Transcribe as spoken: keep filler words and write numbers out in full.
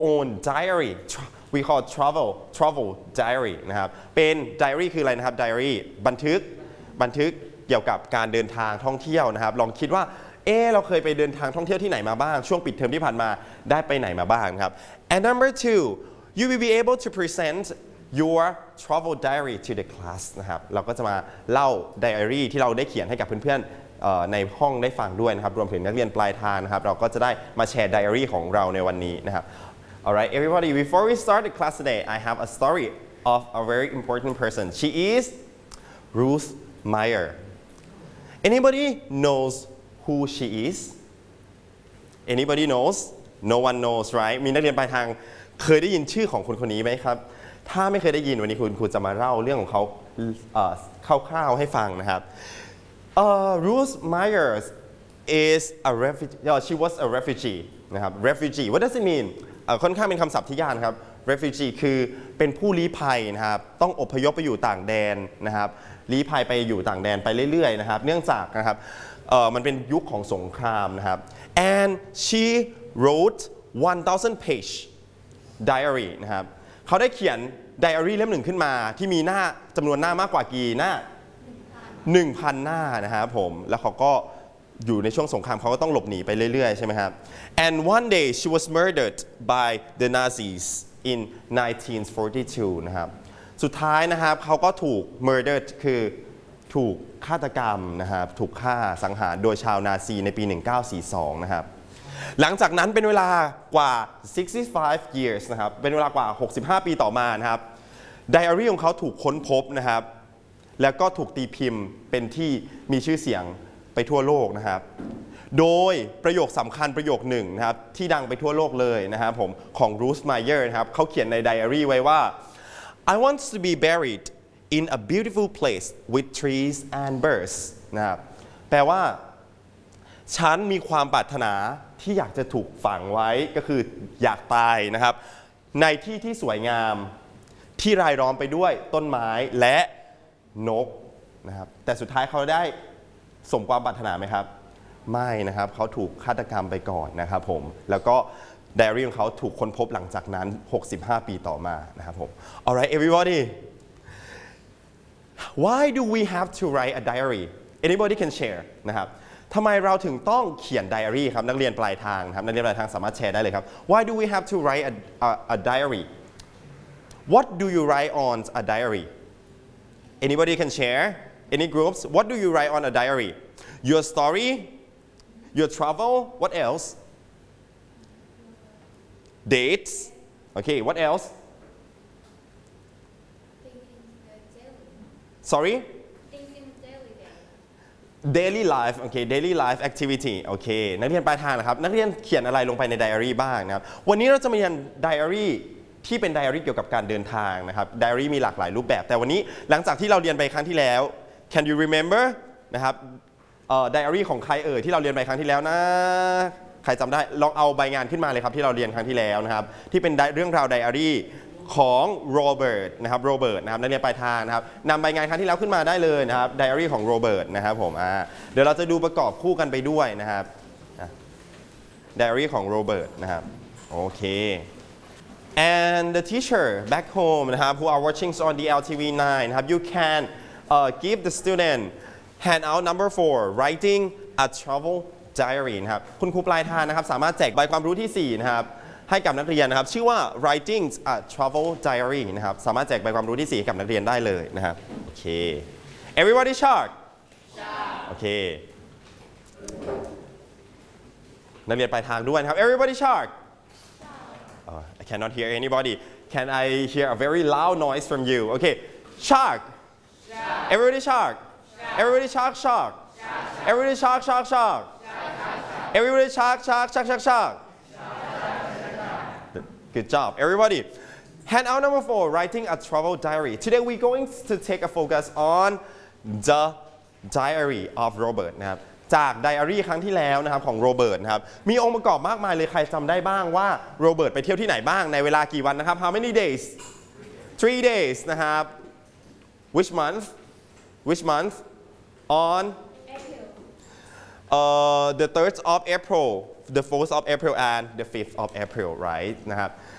own diary we call travel travel diary นะครับเป็น diary คืออะไรนะครับ diary บันทึกบันทึกเกี่ยวกับการเดินทางท่องเที่ยวนะครับลองคิดว่าเออเราเคยไปเดินทางท่องเที่ยวที่ไหนมาบ้างช่วงปิดเทอมที่ผ่านมาได้ไปไหนมาบ้างครับ and number two you will be able to present your travel diary to the class นะครับเราก็จะมาเล่า diary ที่เราได้เขียนให้กับเพื่อนๆในห้องได้ฟังด้วยนะครับรวมถึงนักเรียนปลายทางนะครับเราก็จะได้มาแชร์ diary ของเราในวันนี้นะครับ Alright everybody before we start the class today I have a story of a very important person she is Ruth Meyer anybody knows who she is anybody knows no one knows right มีนักเรียนปลายทางเคยได้ยินชื่อของคนคนนี้ไหมครับถ้าไม่เคยได้ยินวันนี้คุณครูจะมาเล่าเรื่องของเขาคร่าวๆให้ฟังนะครับ uh, Ruth Myers is a refugee uh, she was a refugee นะครับ refugee what does it mean ค่อนข้างเป็นคำศัพท์ที่ยากครับ refugee คือเป็นผู้ลี้ภัยนะครับต้องอพยพไปอยู่ต่างแดนนะครับลี้ภัยไปอยู่ต่างแดนไปเรื่อยๆนะครับเนื่องจากนะครับมันเป็นยุคของสงครามนะครับ and she wrote one thousand page diary นะครับเขาได้เขียนไดอารี่เล่มหนึ่งขึ้นมาที่มีหน้าจำนวนหน้ามากกว่ากี่หน้า หนึ่งพัน หน้านะครับผมแล้วเขาก็อยู่ในช่วงสงครามเขาก็ต้องหลบหนีไปเรื่อยๆใช่ไหมครับ and one day she was murdered by the Nazis in nineteen forty-two นะครับสุดท้ายนะครับเขาก็ถูก murdered คือถูกฆาตกรรมนะครับถูกฆ่าสังหารโดยชาวนาซีในปีหนึ่งพันเก้าร้อยสี่สิบสองนะครับหลังจากนั้นเป็นเวลากว่าsixty-five years นะครับเป็นเวลากว่าหกสิบห้าปีต่อมานะครับไดอารี่ของเขาถูกค้นพบนะครับแล้วก็ถูกตีพิมพ์เป็นที่มีชื่อเสียงไปทั่วโลกนะครับโดยประโยคสำคัญประโยคหนึ่งนะครับที่ดังไปทั่วโลกเลยนะครับผมของ Ruth Meyer นะครับเขาเขียนในไดอารี่ไว้ว่า I want to be buried in a beautiful place with trees and birds นะครับแปลว่าฉันมีความปรารถนาที่อยากจะถูกฝังไว้ก็คืออยากตายนะครับในที่ที่สวยงามที่รายล้อมไปด้วยต้นไม้และนกนะครับแต่สุดท้ายเขาได้สมความปรารถนาไหมครับไม่นะครับเขาถูกฆาตกรรมไปก่อนนะครับผมแล้วก็ไดอารี่ของเขาถูกค้นพบหลังจากนั้นหกสิบห้าปีต่อมานะครับผม Alright everybody why do we have to write a diary anybody can share นะครับทำไมเราถึงต้องเขียนไดอารี่ครับนักเรียนปลายทางครับนักเรียนปลายทางสามารถแชร์ได้เลยครับ Why do we have to write a, a, a diary What do you write on a diary Anybody can share Any groups What do you write on a diary Your story Your travel What else Dates Okay What else Sorry daily life โอเค daily life activity โอเคนักเรียนปลายทางนะครับนักเรียนเขียนอะไรลงไปในไดอารี่บ้างนะครับวันนี้เราจะมาเรียนไดอารี่ที่เป็นไดอารี่เกี่ยวกับการเดินทางนะครับไดอารี่มีหลากหลายรูปแบบแต่วันนี้หลังจากที่เราเรียนไปครั้งที่แล้ว can you remember นะครับไดอารี่ของใครเอ่ยที่เราเรียนไปครั้งที่แล้วนะใครจำได้ลองเอาใบงานขึ้นมาเลยครับที่เราเรียนครั้งที่แล้วนะครับที่เป็นเรื่องราวไดอารี่ของโรเบิร์ตนะครับโรเบิร์ตนะครับนักเรียนปลายทางนะครับนำใบงานครั้งที่แล้วขึ้นมาได้เลยนะครับไดอารี่ของโรเบิร์ตนะครับผมอ่าเดี๋ยวเราจะดูประกอบคู่กันไปด้วยนะครับไดอารี่ของโรเบิร์ตนะครับโอเค and the teacher back home นะครับ who are watching on the แอล ที วี nine นะครับ you can uh, give the student handout number four writing a travel diary นะครับคุณครูปลายทางนะครับสามารถแจกใบความรู้ที่สี่นะครับให้กับนักเรียนนะครับชื่อว่า writing a travel diary นะครับสามารถแจกใบความรู้ที่สี่กับนักเรียนได้เลยนะครับโอเค everybody shark โอเคนักเรียนปลายทางด้วยนะครับ everybody shark uh, I cannot hear anybody can I hear a very loud noise from you okay shark everybody shark everybody shark shark everybody shark shark shark everybody shark shark shark shark shark Good job, everybody. Handout number four, writing a travel diary. Today we're going to take a focus on the diary of Robert นะครับจากไดอารี่ครั้งที่แล้วนะครับของโรเบิร์ตนะครับมีองค์ประกอบมากมายเลยใครจำได้บ้างว่าโรเบิร์ตไปเที่ยวที่ไหนบ้างในเวลากี่วันนะครับ How many days? Three days นะครับ Which month? Which month? On uh, the third of April, the fourth of April and the fifth of April, right? นะครับ